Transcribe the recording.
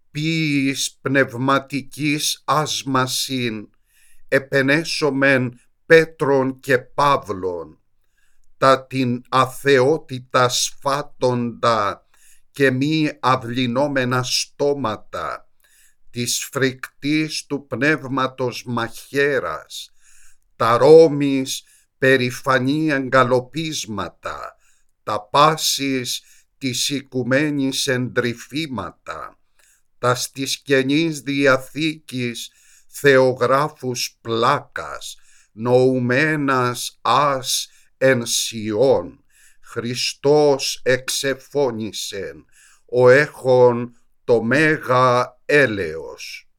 ποίης πνευματικής άσμασιν επενέσομεν Πέτρον και Παύλων, τα την αθεότητα σφάτοντα και μη αυλινόμενα στόματα, της φρικτής του πνεύματος μαχαίρας, τα ρόμης περηφανή εγκαλοπίσματα, τα πάσης της οικουμένης εντρυφήματα, τα της Καινής Διαθήκης θεογράφους πλάκας, νοουμένας ας εν Σιών, Χριστός εξεφώνησεν, ο έχων το μέγα έλεος.